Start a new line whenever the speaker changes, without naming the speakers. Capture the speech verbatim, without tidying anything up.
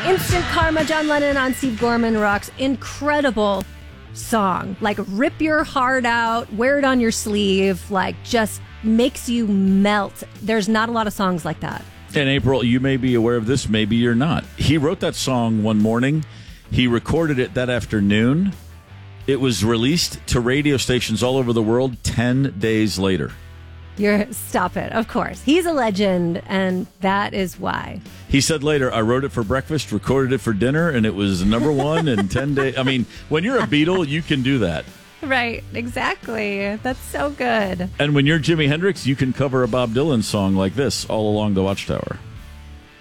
Instant Karma, John Lennon on Steve Gorman Rocks. Incredible song. Like, rip your heart out, wear it on your sleeve, like, just makes you melt. There's not a lot of songs like that.
And April, you may be aware of this, maybe you're not. He wrote that song one morning. He recorded it that afternoon. It was released to radio stations all over the world ten days later.
You're stop it. Of course. He's a legend, and that is why.
He said later, I wrote it for breakfast, recorded it for dinner, and it was number one in ten days. I mean, when you're a Beatle, you can do that.
Right, exactly. That's so good.
And when you're Jimi Hendrix, you can cover a Bob Dylan song like this, All Along the Watchtower.